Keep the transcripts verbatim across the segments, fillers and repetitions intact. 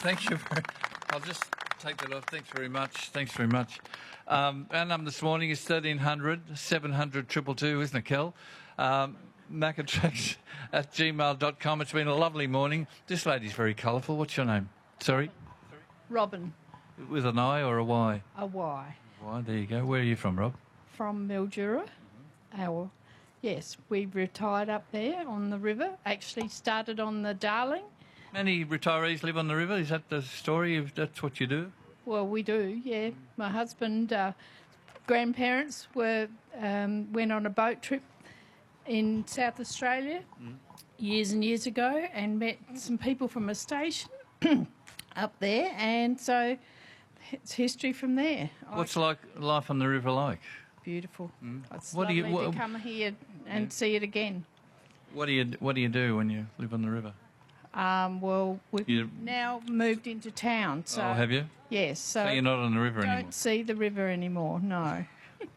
Thank you. Very, I'll just take that off. Thanks very much. Thanks very much. Um, our number this morning is thirteen hundred, seven hundred, two two two, isn't it, Kel? Um, Macatrax at gmail dot com. It's been a lovely morning. This lady's very colourful. What's your name? Sorry? Robin. With an I or a Y? A Y. Y, there you go. Where are you from, Rob? From Mildura. Our, yes, we retired up there on the river. Actually started on the Darling. Many retirees live on the river. Is that the story? If that's what you do? Well, we do, yeah. My husband, uh, grandparents were um, went on a boat trip in South Australia mm. years and years ago and met some people from a station up there, and so it's history from there. What's I, like life on the river like? Beautiful. Mm. It's what lovely do you, what, to come here and yeah. see it again. What do you What do you do when you live on the river? Um, well, we've you, now moved into town. So oh, have you? Yes. So, so you're not on the river don't anymore? Don't see the river anymore, no.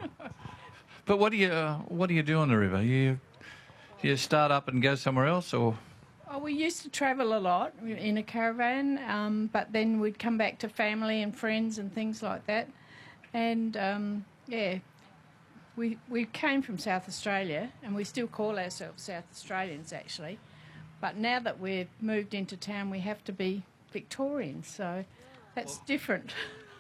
But what do you uh, What do you do on the river? You you start up and go somewhere else, or? Oh, we used to travel a lot in a caravan, um, but then we'd come back to family and friends and things like that. And, um, yeah, we we came from South Australia, and we still call ourselves South Australians, actually. But now that we've moved into town, we have to be Victorians, so that's well, different.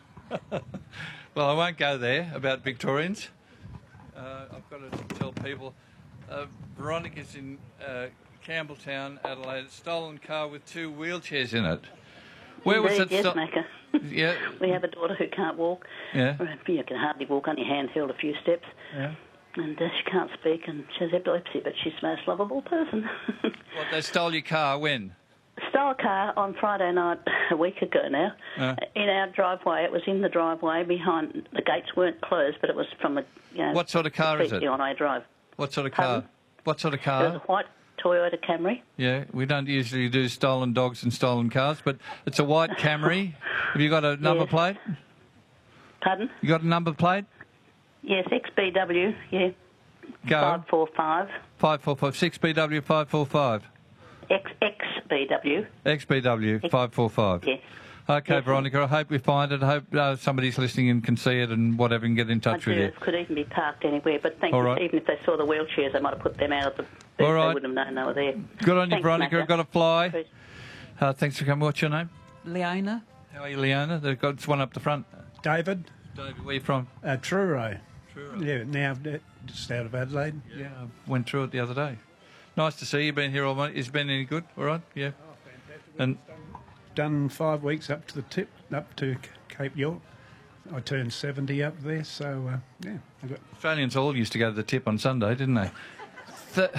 Well, I won't go there about Victorians. Uh, I've got to tell people, uh, Veronica's in uh, Campbelltown, Adelaide, a stolen car with two wheelchairs in it. Where Indeed, was it? Yes, sto- Macca. Yeah. We have a daughter who can't walk. Yeah. You can hardly walk on your hand, held a few steps. Yeah. And uh, she can't speak, and she has epilepsy, but she's the most lovable person. What, they stole your car when? Stole a car on Friday night a week ago now. Uh. In our driveway. It was in the driveway behind. The gates weren't closed, but it was from a, you know... What sort of car is it? On our drive. What sort of car? Pardon? What sort of car? It was a white Toyota Camry. Yeah, we don't usually do stolen dogs and stolen cars, but it's a white Camry. Have you got a number yes. plate? Pardon? You got a number plate? Yes, X B W, yeah. Go. five four five. five four five. six B W five four five. X X B W. X B W five four five. Yes. Okay, yes, Veronica, I hope we find it. I hope uh, somebody's listening and can see it and whatever and get in touch I with do. you. It could even be parked anywhere, but thank All you. Right. Even if they saw the wheelchairs, they might have put them out of the booth. All right. They wouldn't have known they were there. Good on you, Thanks, Veronica. Macca. I've got to fly. Uh, thanks for coming. What's your name? Leona. How are you, Leona? They've got one up the front. David. David, where are you from? Uh, Truro. Truro. Yeah, now just out of Adelaide. Yeah, yeah, I went through it the other day. Nice to see you. Been here all morning. Has it been any good? All right? Yeah. Oh, fantastic. And done five weeks up to the tip, up to Cape York. I turned seventy up there, so uh, yeah. I got... Australians all used to go to the tip on Sunday, didn't they? Th-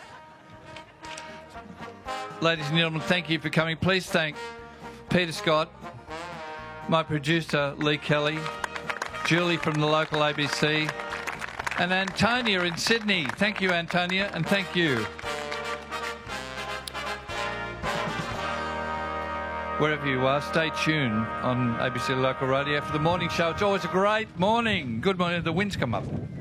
Ladies and gentlemen, thank you for coming. Please thank Peter Scott, my producer Lee Kelly, Julie from the local A B C, and Antonia in Sydney. Thank you, Antonia, and thank you. Wherever you are, stay tuned on A B C Local Radio for the morning show. It's always a great morning. Good morning. The winds come up.